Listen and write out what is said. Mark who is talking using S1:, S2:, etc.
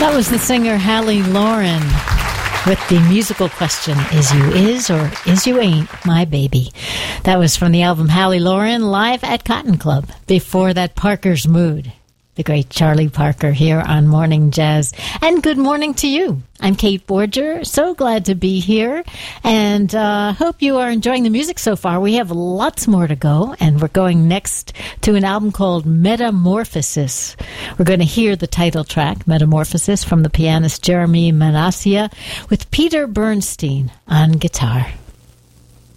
S1: That was the singer Hallie Lauren with the musical question, Is You Is or Is You Ain't My Baby? That was from the album Hallie Lauren, live at Cotton Club. Before that, Parker's Mood. The great Charlie Parker here on Morning Jazz. And good morning to you. I'm Kate Borger. So glad to be here. And hope you are enjoying the music so far. We have lots more to go. And we're going next to an album called Metamorphosis. We're going to hear the title track, Metamorphosis, from the pianist Jeremy Manasseh with Peter Bernstein on guitar.